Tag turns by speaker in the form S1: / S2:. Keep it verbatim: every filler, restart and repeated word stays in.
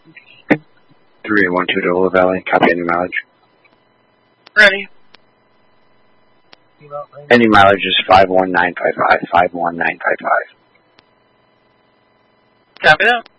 S1: three one two to Ola Valley. Copy any mileage.
S2: Ready.
S1: Any mileage is five one nine five five. five one nine five five.
S2: Copy that.